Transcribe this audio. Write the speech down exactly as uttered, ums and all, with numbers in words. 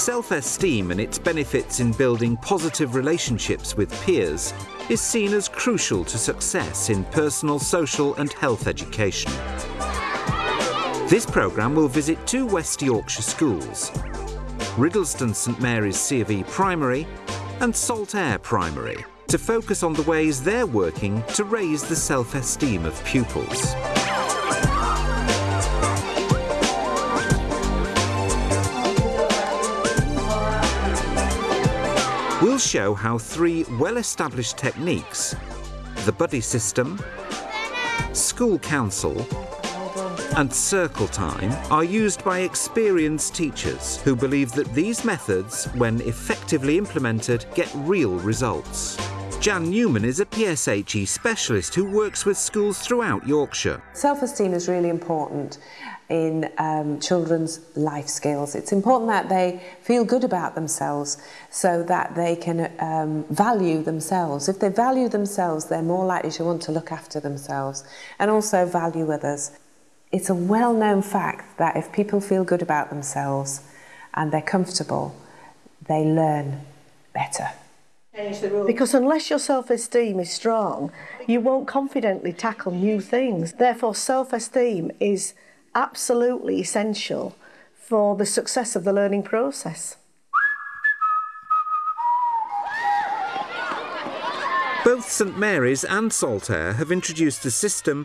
Self-esteem and its benefits in building positive relationships with peers is seen as crucial to success in personal, social and health education. This programme will visit two West Yorkshire schools, Riddleston St Mary's C of E Primary and Saltaire Primary, to focus on the ways they're working to raise the self-esteem of pupils. We'll show how three well-established techniques, the buddy system, school council and circle time, are used by experienced teachers who believe that these methods, when effectively implemented, get real results. Jan Newman is a P S H E specialist who works with schools throughout Yorkshire. Self-esteem is really important in um, children's life skills. It's important that they feel good about themselves so that they can um, value themselves. If they value themselves, they're more likely to want to look after themselves and also value others. It's a well-known fact that if people feel good about themselves and they're comfortable, they learn better. Because unless your self-esteem is strong, you won't confidently tackle new things. Therefore, self-esteem is absolutely essential for the success of the learning process. Both St Mary's and Saltaire have introduced a system